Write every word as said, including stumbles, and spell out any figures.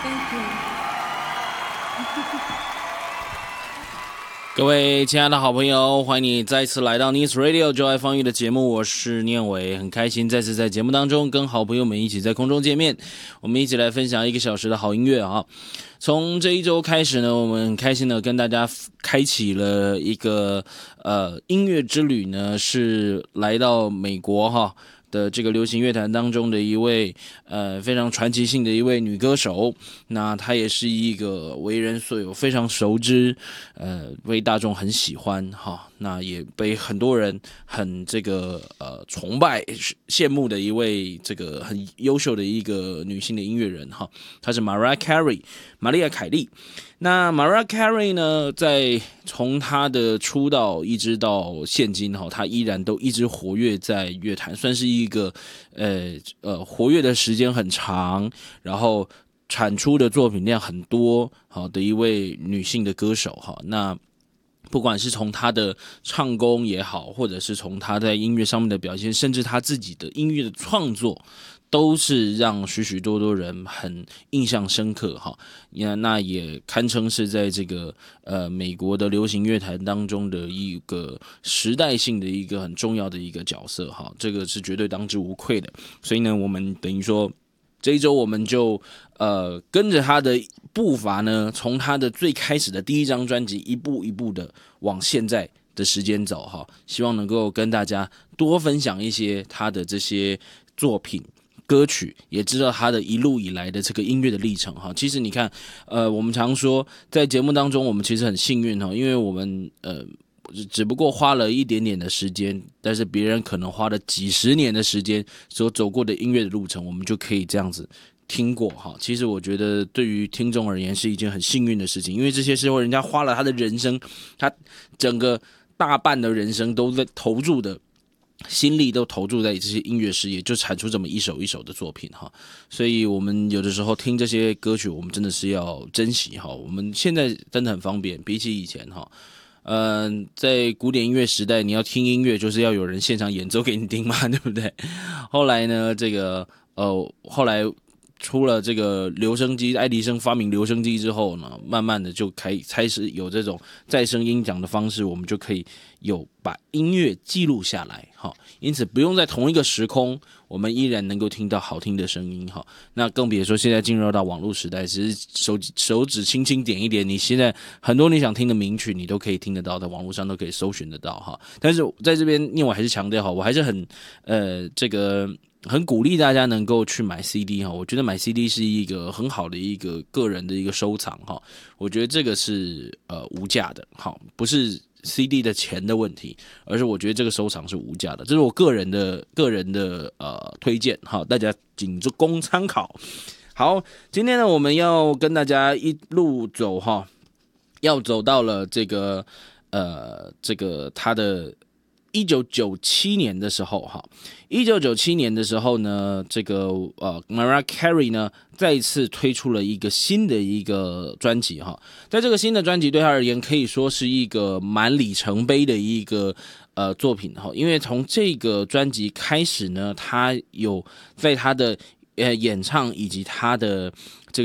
Thank you。 各位亲爱的好朋友，欢迎你再次来到 News Radio 就爱放育的节目，我是念伟，很开心再次在节目当中跟好朋友们一起在空中见面，我们一起来分享一个小时的好音乐啊。从这一周开始呢，我们很开心的跟大家开启了一个呃音乐之旅呢，是来到美国哈的这个流行乐坛当中的一位呃非常传奇性的一位女歌手，那她也是一个为人所有非常熟知，呃被大众很喜欢哈，那也被很多人很这个呃崇拜羡慕的一位这个很优秀的一个女性的音乐人哈，她是 Mariah Carey 玛丽亚凯莉。那 Mariah Carey 呢，在从她的出道一直到现今哈，她依然都一直活跃在乐坛，算是一个呃呃活跃的时间很长，然后产出的作品量很多好的一位女性的歌手哈。那不管是从她的唱功也好，或者是从她在音乐上面的表现，甚至她自己的音乐的创作，都是让许许多多人很印象深刻哈。那也堪称是在这个呃美国的流行乐坛当中的一个时代性的一个很重要的一个角色哈，这个是绝对当之无愧的。所以呢，我们等于说这一周我们就呃跟着他的步伐呢，从他的最开始的第一张专辑一步一步的往现在的时间走哈，希望能够跟大家多分享一些他的这些作品。歌曲也知道他的一路以来的这个音乐的历程哈。其实你看，呃，我们常说在节目当中，我们其实很幸运哈，因为我们呃只不过花了一点点的时间，但是别人可能花了几十年的时间所走过的音乐的路程，我们就可以这样子听过哈。其实我觉得对于听众而言是一件很幸运的事情，因为这些时候人家花了他的人生，他整个大半的人生都在投注的。心力都投注在这些音乐事业，就产出这么一首一首的作品哈，所以我们有的时候听这些歌曲，我们真的是要珍惜哈。我们现在真的很方便，比起以前哈，嗯、呃，在古典音乐时代，你要听音乐就是要有人现场演奏给你听嘛，对不对？后来呢，这个呃，后来出了这个留声机，爱迪生发明留声机之后呢，慢慢的就开开始有这种再生音响的方式，我们就可以有把音乐记录下来哈。因此不用在同一个时空，我们依然能够听到好听的声音哈。那更别说现在进入到网络时代，只是手手指轻轻点一点，你现在很多你想听的名曲，你都可以听得到，在网络上都可以搜寻得到哈。但是在这边，念我还是强调哈，我还是很呃这个。很鼓励大家能够去买 C D 哈，我觉得买 C D 是一个很好的一个个人的一个收藏哈，我觉得这个是呃无价的，好，不是 C D 的钱的问题，而是我觉得这个收藏是无价的，这是我个人的个人的呃推荐哈，大家仅供参考。好，今天呢我们要跟大家一路走哈，要走到了这个呃这个他的。一九九七年的时候，哈，一九九七年的时候呢，这个呃，Mariah Carey 呢再次推出了一个新的一个专辑，哈，在这个新的专辑对他而言可以说是一个蛮里程碑的一个呃作品，哈，因为从这个专辑开始呢，他有在他的呃演唱以及他的。